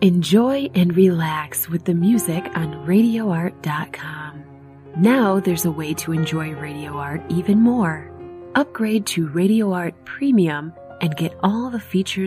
Enjoy and relax with the music on RadioArt.com. Now there's a way to enjoy Radio Art even more. Upgrade to Radio Art Premium and get all the features